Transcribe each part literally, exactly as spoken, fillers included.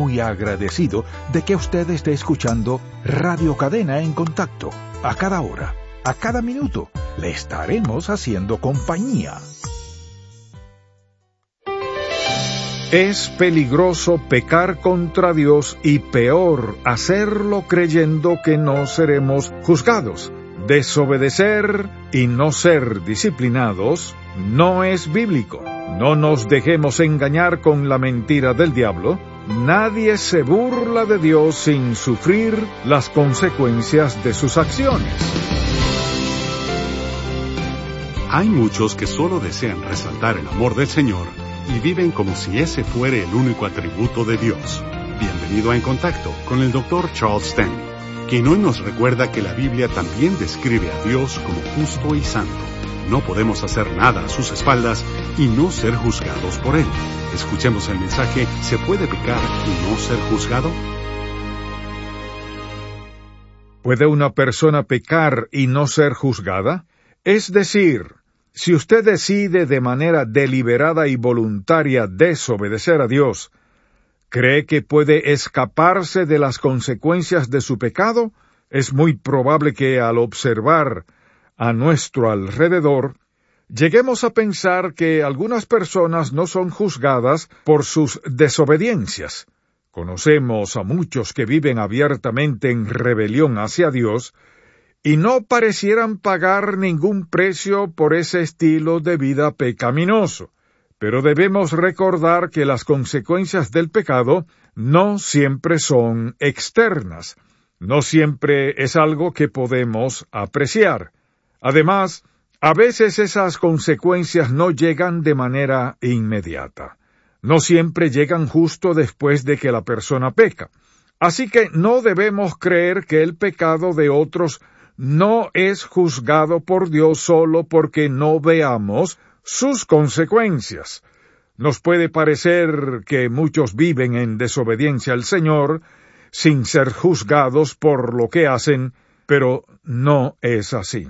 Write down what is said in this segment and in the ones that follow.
muy agradecido de que usted esté escuchando Radio Cadena en Contacto. A cada hora, a cada minuto, le estaremos haciendo compañía. Es peligroso pecar contra Dios y peor, hacerlo creyendo que no seremos juzgados. Desobedecer y no ser disciplinados no es bíblico. No nos dejemos engañar con la mentira del diablo. Nadie se burla de Dios sin sufrir las consecuencias de sus acciones. Hay muchos que solo desean resaltar el amor del Señor y viven como si ese fuera el único atributo de Dios. Bienvenido a En Contacto con el doctor Charles Stanley, quien hoy nos recuerda que la Biblia también describe a Dios como justo y santo. No podemos hacer nada a sus espaldas y no ser juzgados por Él. Escuchemos el mensaje, ¿se puede pecar y no ser juzgado? ¿Puede una persona pecar y no ser juzgada? Es decir, si usted decide de manera deliberada y voluntaria desobedecer a Dios, ¿cree que puede escaparse de las consecuencias de su pecado? Es muy probable que al observar a nuestro alrededor, lleguemos a pensar que algunas personas no son juzgadas por sus desobediencias. Conocemos a muchos que viven abiertamente en rebelión hacia Dios y no parecieran pagar ningún precio por ese estilo de vida pecaminoso. Pero debemos recordar que las consecuencias del pecado no siempre son externas, no siempre es algo que podemos apreciar. Además, a veces esas consecuencias no llegan de manera inmediata. No siempre llegan justo después de que la persona peca. Así que no debemos creer que el pecado de otros no es juzgado por Dios solo porque no veamos sus consecuencias. Nos puede parecer que muchos viven en desobediencia al Señor sin ser juzgados por lo que hacen, pero no es así.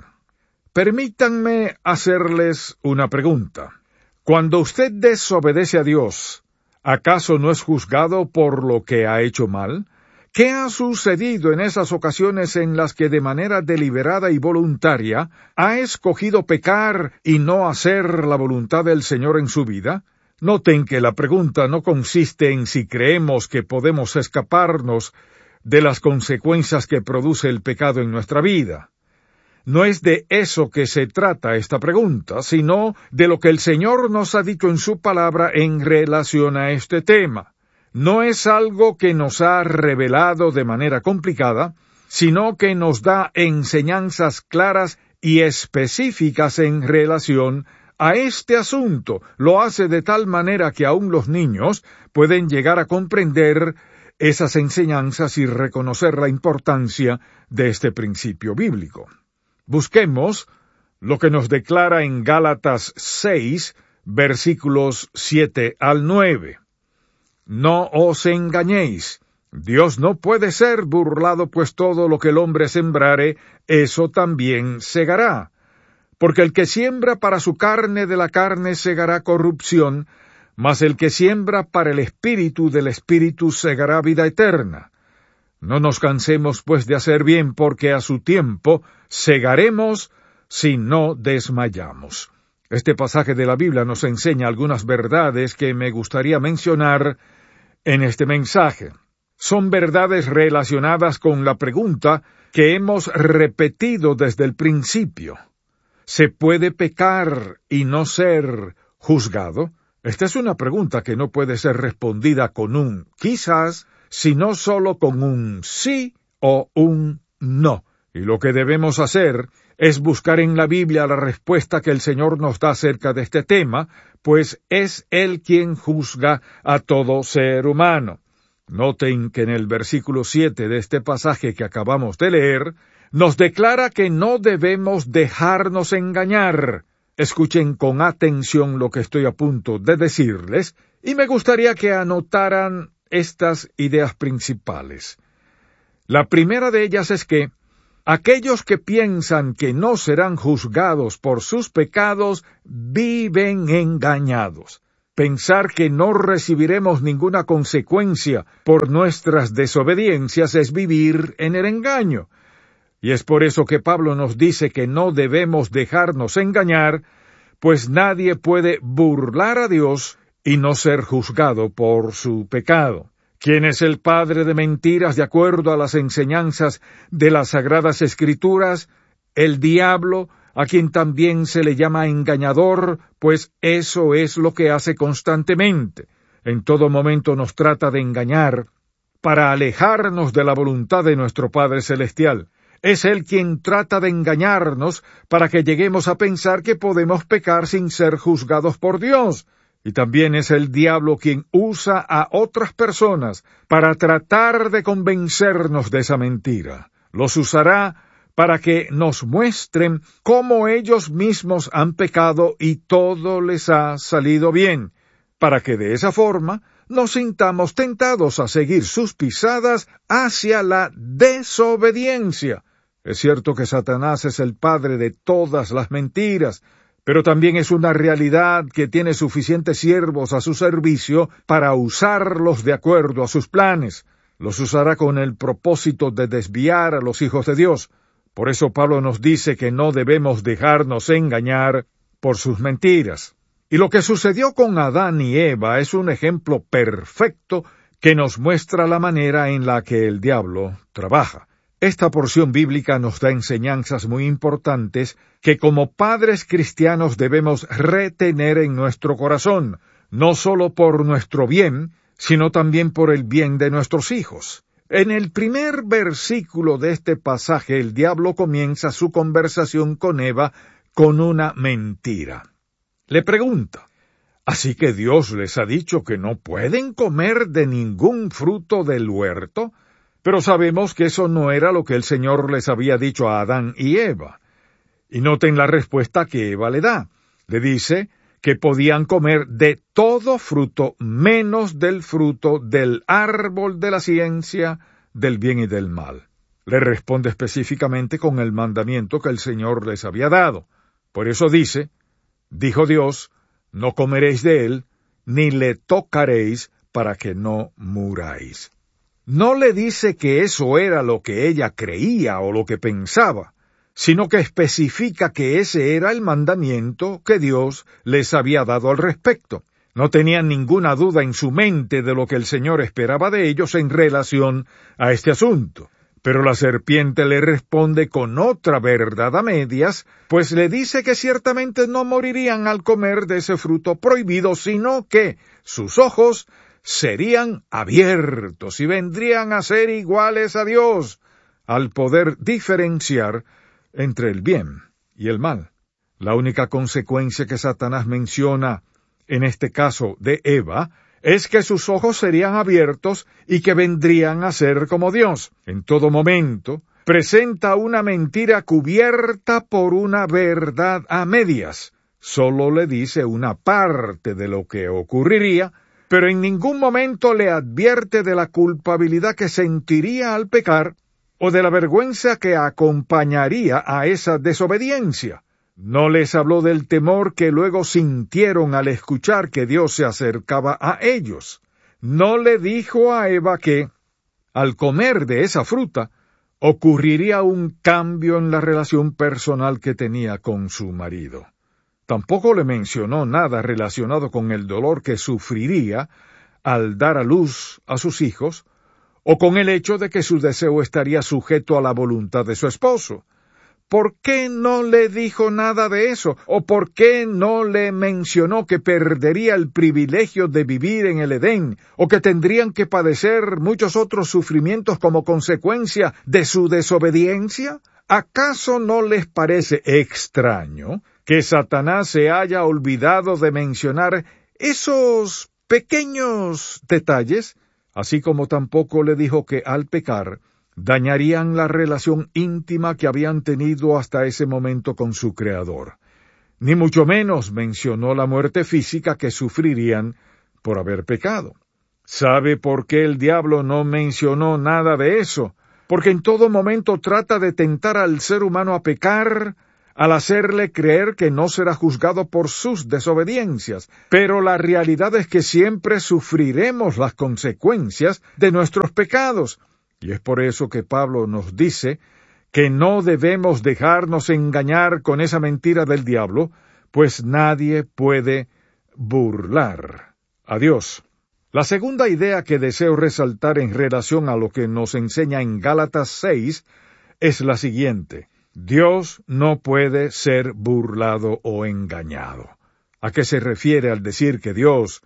Permítanme hacerles una pregunta. Cuando usted desobedece a Dios, ¿acaso no es juzgado por lo que ha hecho mal? ¿Qué ha sucedido en esas ocasiones en las que de manera deliberada y voluntaria ha escogido pecar y no hacer la voluntad del Señor en su vida? Noten que la pregunta no consiste en si creemos que podemos escaparnos de las consecuencias que produce el pecado en nuestra vida. No es de eso que se trata esta pregunta, sino de lo que el Señor nos ha dicho en su palabra en relación a este tema. No es algo que nos ha revelado de manera complicada, sino que nos da enseñanzas claras y específicas en relación a este asunto. Lo hace de tal manera que aún los niños pueden llegar a comprender esas enseñanzas y reconocer la importancia de este principio bíblico. Busquemos lo que nos declara en Gálatas seis, versículos siete al nueve. No os engañéis, Dios no puede ser burlado, pues todo lo que el hombre sembrare, eso también segará. Porque el que siembra para su carne, de la carne segará corrupción, mas el que siembra para el Espíritu, del Espíritu segará vida eterna. No nos cansemos pues de hacer bien, porque a su tiempo segaremos si no desmayamos. Este pasaje de la Biblia nos enseña algunas verdades que me gustaría mencionar en este mensaje. Son verdades relacionadas con la pregunta que hemos repetido desde el principio. ¿Se puede pecar y no ser juzgado? Esta es una pregunta que no puede ser respondida con un quizás, sino solo con un sí o un no. Y lo que debemos hacer es buscar en la Biblia la respuesta que el Señor nos da acerca de este tema, pues es Él quien juzga a todo ser humano. Noten que en el versículo siete de este pasaje que acabamos de leer, nos declara que no debemos dejarnos engañar. Escuchen con atención lo que estoy a punto de decirles, y me gustaría que anotaran estas ideas principales. La primera de ellas es que aquellos que piensan que no serán juzgados por sus pecados viven engañados. Pensar que no recibiremos ninguna consecuencia por nuestras desobediencias es vivir en el engaño. Y es por eso que Pablo nos dice que no debemos dejarnos engañar, pues nadie puede burlar a Dios y no ser juzgado por su pecado. ¿Quién es el padre de mentiras de acuerdo a las enseñanzas de las Sagradas Escrituras? El diablo, a quien también se le llama engañador, pues eso es lo que hace constantemente. En todo momento nos trata de engañar para alejarnos de la voluntad de nuestro Padre Celestial. Es Él quien trata de engañarnos para que lleguemos a pensar que podemos pecar sin ser juzgados por Dios. Y también es el diablo quien usa a otras personas para tratar de convencernos de esa mentira. Los usará para que nos muestren cómo ellos mismos han pecado y todo les ha salido bien, para que de esa forma nos sintamos tentados a seguir sus pisadas hacia la desobediencia. Es cierto que Satanás es el padre de todas las mentiras, pero también es una realidad que tiene suficientes siervos a su servicio para usarlos de acuerdo a sus planes. Los usará con el propósito de desviar a los hijos de Dios. Por eso Pablo nos dice que no debemos dejarnos engañar por sus mentiras. Y lo que sucedió con Adán y Eva es un ejemplo perfecto que nos muestra la manera en la que el diablo trabaja. Esta porción bíblica nos da enseñanzas muy importantes que como padres cristianos debemos retener en nuestro corazón, no solo por nuestro bien, sino también por el bien de nuestros hijos. En el primer versículo de este pasaje, el diablo comienza su conversación con Eva con una mentira. Le pregunta, ¿así que Dios les ha dicho que no pueden comer de ningún fruto del huerto? Pero sabemos que eso no era lo que el Señor les había dicho a Adán y Eva. Y noten la respuesta que Eva le da. Le dice que podían comer de todo fruto, menos del fruto del árbol de la ciencia, del bien y del mal. Le responde específicamente con el mandamiento que el Señor les había dado. Por eso dice, dijo Dios, no comeréis de él, ni le tocaréis para que no muráis. No le dice que eso era lo que ella creía o lo que pensaba, sino que especifica que ese era el mandamiento que Dios les había dado al respecto. No tenían ninguna duda en su mente de lo que el Señor esperaba de ellos en relación a este asunto. Pero la serpiente le responde con otra verdad a medias, pues le dice que ciertamente no morirían al comer de ese fruto prohibido, sino que sus ojos serían abiertos y vendrían a ser iguales a Dios, al poder diferenciar entre el bien y el mal. La única consecuencia que Satanás menciona, en este caso de Eva, es que sus ojos serían abiertos y que vendrían a ser como Dios. En todo momento, presenta una mentira cubierta por una verdad a medias. Solo le dice una parte de lo que ocurriría, pero en ningún momento le advierte de la culpabilidad que sentiría al pecar o de la vergüenza que acompañaría a esa desobediencia. No les habló del temor que luego sintieron al escuchar que Dios se acercaba a ellos. No le dijo a Eva que, al comer de esa fruta, ocurriría un cambio en la relación personal que tenía con su marido. Tampoco le mencionó nada relacionado con el dolor que sufriría al dar a luz a sus hijos, o con el hecho de que su deseo estaría sujeto a la voluntad de su esposo. ¿Por qué no le dijo nada de eso? ¿O por qué no le mencionó que perdería el privilegio de vivir en el Edén, o que tendrían que padecer muchos otros sufrimientos como consecuencia de su desobediencia? ¿Acaso no les parece extraño que Satanás se haya olvidado de mencionar esos pequeños detalles, así como tampoco le dijo que al pecar dañarían la relación íntima que habían tenido hasta ese momento con su Creador? Ni mucho menos mencionó la muerte física que sufrirían por haber pecado. ¿Sabe por qué el diablo no mencionó nada de eso? Porque en todo momento trata de tentar al ser humano a pecar, al hacerle creer que no será juzgado por sus desobediencias, pero la realidad es que siempre sufriremos las consecuencias de nuestros pecados, y es por eso que Pablo nos dice que no debemos dejarnos engañar con esa mentira del diablo, pues nadie puede burlar a Dios. La segunda idea que deseo resaltar en relación a lo que nos enseña en Gálatas seis es la siguiente: Dios no puede ser burlado o engañado. ¿A qué se refiere al decir que Dios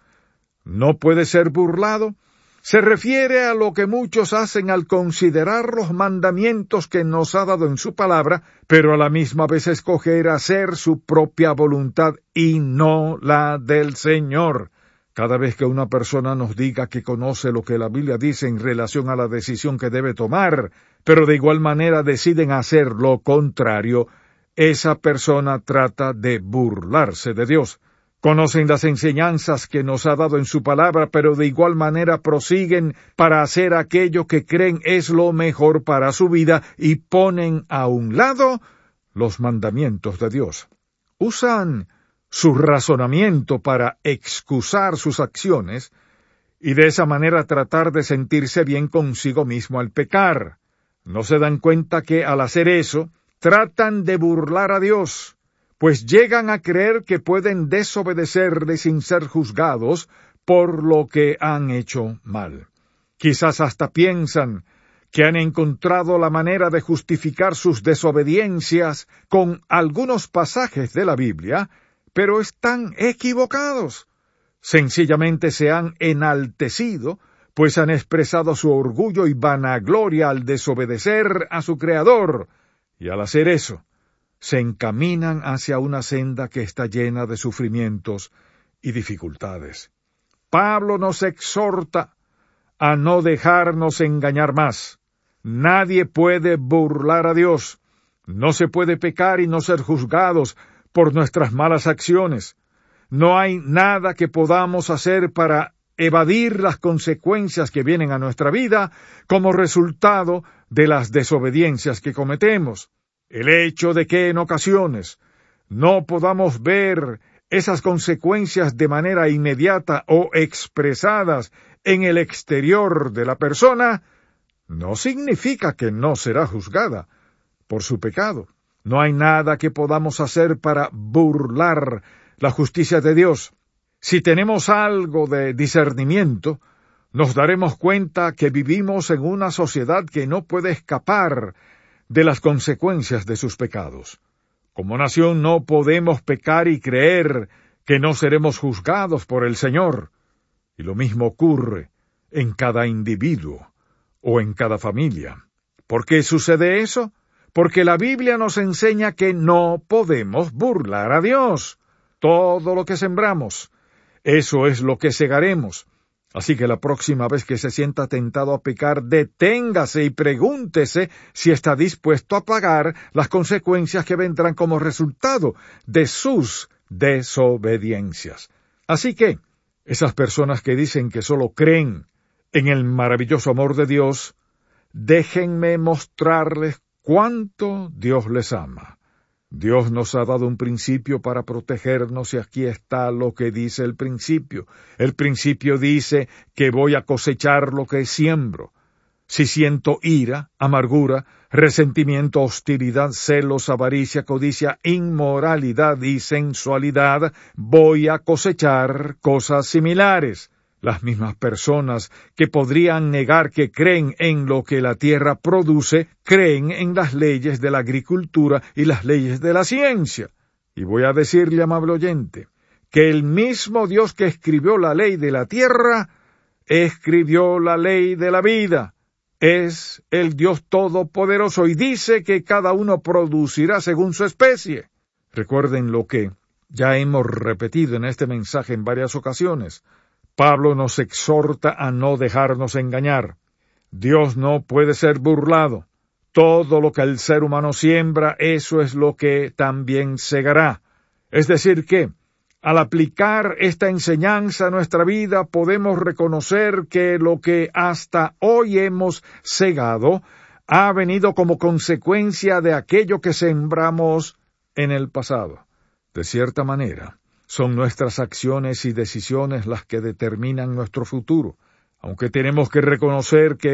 no puede ser burlado? Se refiere a lo que muchos hacen al considerar los mandamientos que nos ha dado en su palabra, pero a la misma vez escoger hacer su propia voluntad y no la del Señor. Cada vez que una persona nos diga que conoce lo que la Biblia dice en relación a la decisión que debe tomar, pero de igual manera deciden hacer lo contrario, esa persona trata de burlarse de Dios. Conocen las enseñanzas que nos ha dado en su palabra, pero de igual manera prosiguen para hacer aquello que creen es lo mejor para su vida y ponen a un lado los mandamientos de Dios. Usan su razonamiento para excusar sus acciones y de esa manera tratar de sentirse bien consigo mismo al pecar. No se dan cuenta que al hacer eso, tratan de burlar a Dios, pues llegan a creer que pueden desobedecerle sin ser juzgados por lo que han hecho mal. Quizás hasta piensan que han encontrado la manera de justificar sus desobediencias con algunos pasajes de la Biblia, pero están equivocados. Sencillamente se han enaltecido, pues han expresado su orgullo y vanagloria al desobedecer a su Creador, y al hacer eso, se encaminan hacia una senda que está llena de sufrimientos y dificultades. Pablo nos exhorta a no dejarnos engañar más. Nadie puede burlar a Dios. No se puede pecar y no ser juzgados por nuestras malas acciones. No hay nada que podamos hacer para evadir las consecuencias que vienen a nuestra vida como resultado de las desobediencias que cometemos. El hecho de que en ocasiones no podamos ver esas consecuencias de manera inmediata o expresadas en el exterior de la persona, no significa que no será juzgada por su pecado. No hay nada que podamos hacer para burlar la justicia de Dios. Si tenemos algo de discernimiento, nos daremos cuenta que vivimos en una sociedad que no puede escapar de las consecuencias de sus pecados. Como nación no podemos pecar y creer que no seremos juzgados por el Señor. Y lo mismo ocurre en cada individuo o en cada familia. ¿Por qué sucede eso? Porque la Biblia nos enseña que no podemos burlar a Dios. Todo lo que sembramos, eso es lo que segaremos. Así que la próxima vez que se sienta tentado a pecar, deténgase y pregúntese si está dispuesto a pagar las consecuencias que vendrán como resultado de sus desobediencias. Así que, esas personas que dicen que solo creen en el maravilloso amor de Dios, déjenme mostrarles cuánto Dios les ama. Dios nos ha dado un principio para protegernos y aquí está lo que dice el principio. El principio dice que voy a cosechar lo que siembro. Si siento ira, amargura, resentimiento, hostilidad, celos, avaricia, codicia, inmoralidad y sensualidad, voy a cosechar cosas similares. Las mismas personas que podrían negar que creen en lo que la tierra produce, creen en las leyes de la agricultura y las leyes de la ciencia. Y voy a decirle, amable oyente, que el mismo Dios que escribió la ley de la tierra, escribió la ley de la vida. Es el Dios Todopoderoso y dice que cada uno producirá según su especie. Recuerden lo que ya hemos repetido en este mensaje en varias ocasiones. Pablo nos exhorta a no dejarnos engañar. Dios no puede ser burlado. Todo lo que el ser humano siembra, eso es lo que también segará. Es decir que, al aplicar esta enseñanza a nuestra vida, podemos reconocer que lo que hasta hoy hemos segado ha venido como consecuencia de aquello que sembramos en el pasado. De cierta manera, son nuestras acciones y decisiones las que determinan nuestro futuro, aunque tenemos que reconocer que